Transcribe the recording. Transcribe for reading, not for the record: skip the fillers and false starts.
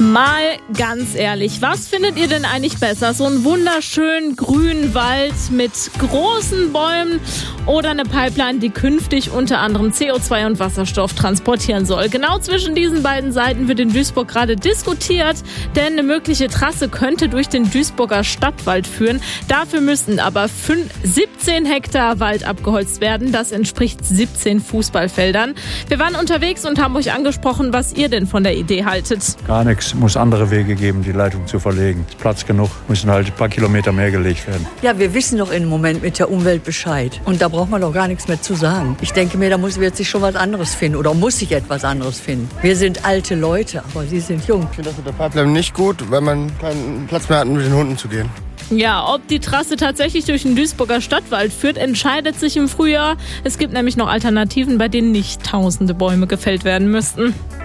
Mal ganz ehrlich, was findet ihr denn eigentlich besser? So einen wunderschönen grünen Wald mit großen Bäumen oder eine Pipeline, die künftig unter anderem CO2 und Wasserstoff transportieren soll? Genau zwischen diesen beiden Seiten wird in Duisburg gerade diskutiert, denn eine mögliche Trasse könnte durch den Duisburger Stadtwald führen. Dafür müssten aber 17 Hektar Wald abgeholzt werden. Das entspricht 17 Fußballfeldern. Wir waren unterwegs und haben euch angesprochen, was ihr denn von der Idee haltet. Gar nichts. Es muss andere Wege geben, die Leitung zu verlegen. Ist Platz genug, müssen halt ein paar Kilometer mehr gelegt werden. Ja, wir wissen doch im Moment mit der Umwelt Bescheid. Und da braucht man doch gar nichts mehr zu sagen. Ich denke mir, da wird sich schon was anderes finden oder muss sich etwas anderes finden. Wir sind alte Leute, aber sie sind jung. Ich finde das mit der Pipeline nicht gut, weil man keinen Platz mehr hat, mit den Hunden zu gehen. Ja, ob die Trasse tatsächlich durch den Duisburger Stadtwald führt, entscheidet sich im Frühjahr. Es gibt nämlich noch Alternativen, bei denen nicht tausende Bäume gefällt werden müssten.